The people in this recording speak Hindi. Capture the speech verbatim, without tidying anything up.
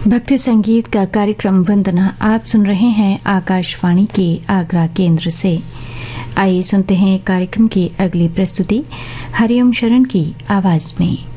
भक्ति संगीत का कार्यक्रम वंदना आप सुन रहे हैं आकाशवाणी के आगरा केंद्र से। आइए सुनते हैं कार्यक्रम की अगली प्रस्तुति हरिओम शरण की आवाज में।